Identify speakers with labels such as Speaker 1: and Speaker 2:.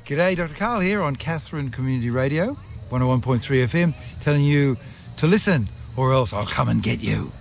Speaker 1: G'day, Dr. Carl here on Catherine Community Radio, 101.3 FM, telling you to listen or else I'll come and get you.